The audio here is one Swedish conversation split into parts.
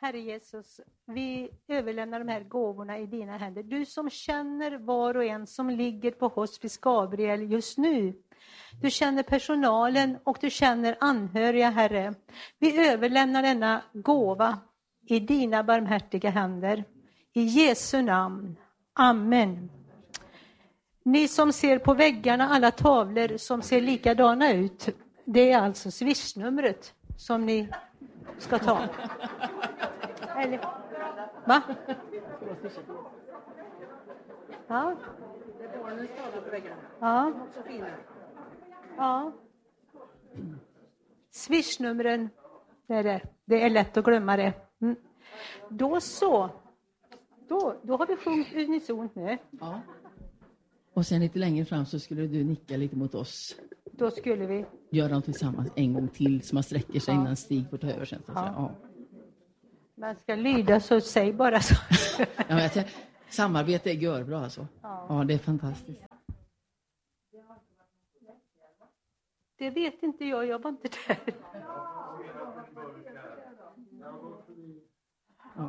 Herre Jesus, vi överlämnar de här gåvorna i dina händer. Du som känner var och en som ligger på Hospice Gabriel just nu. Du känner personalen och du känner anhöriga, Herre. Vi överlämnar denna gåva i dina barmhärtiga händer. I Jesu namn. Amen. Ni som ser på väggarna alla tavlor som ser likadana ut, det är alltså swishnumret som ni ska ta. Eller, va? Ja. Ja. Ja. Swishnumren, det är lätt att glömma det. Mm. Då så. Då har vi sjungit unisont nu. Ja. Och sen lite längre fram så skulle du nicka lite mot oss. Då skulle vi göra dem tillsammans en gång till så man sträcker sig innan Stig får ta över sen. Ja. Man ska lyda, så säg bara så. Ja, samarbete är görbra alltså. Ja, det är fantastiskt. Det vet inte jag var inte där. Ja.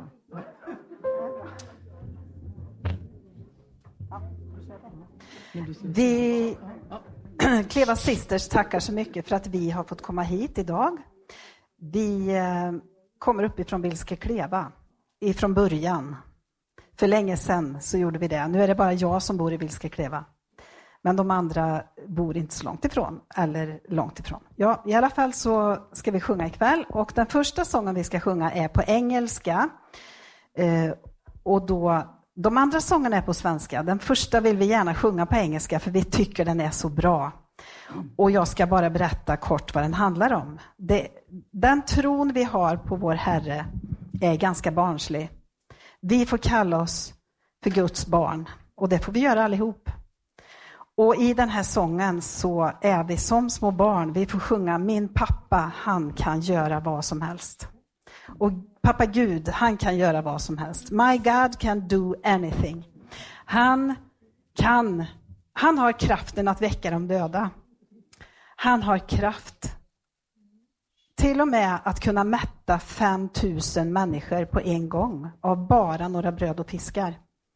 Vi Kleva Sisters tackar så mycket för att vi har fått komma hit idag. Vi kommer uppifrån Vilske Kleva ifrån början. För länge sedan så gjorde vi det. Nu är det bara jag som bor i Vilske Kleva. Men de andra bor inte så långt ifrån. Eller långt ifrån. Ja, i alla fall så ska vi sjunga ikväll. Och den första sången vi ska sjunga är på engelska. Och då, de andra sångerna är på svenska. Den första vill vi gärna sjunga på engelska för vi tycker den är så bra. Och jag ska bara berätta kort vad den handlar om. Den tron vi har på vår Herre är ganska barnslig. Vi får kalla oss för Guds barn. Och det får vi göra allihop. Och i den här sången så är vi som små barn. Vi får sjunga: min pappa, han kan göra vad som helst. Och pappa Gud, han kan göra vad som helst. My God can do anything. Han har kraften att väcka de döda. Han har kraft till och med att kunna mätta 5000 människor på en gång av bara några bröd och fiskar.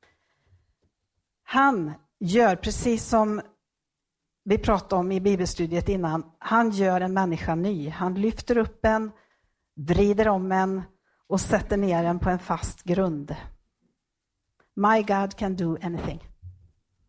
Han gör precis som vi pratade om i bibelstudiet innan. Han gör en människa ny. Han lyfter upp en, vrider om en och sätter ner den på en fast grund. My God can do anything.